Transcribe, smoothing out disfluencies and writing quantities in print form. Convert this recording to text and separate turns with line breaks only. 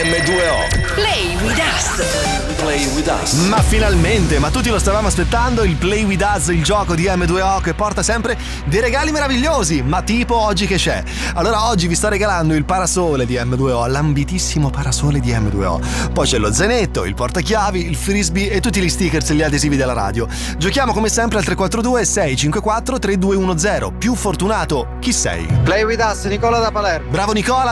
M2O.
Play with us.
Play with us.
Ma finalmente, ma tutti lo stavamo aspettando, il Play with Us, il gioco di M2O che porta sempre dei regali meravigliosi, ma tipo oggi che c'è. Allora oggi vi sto regalando il parasole di M2O, l'ambitissimo parasole di M2O. Poi c'è lo zainetto, il portachiavi, il frisbee e tutti gli stickers e gli adesivi della radio. Giochiamo come sempre al 342 654 3210. Più fortunato, chi sei?
Play with us, Nicola da Palermo.
Bravo Nicola.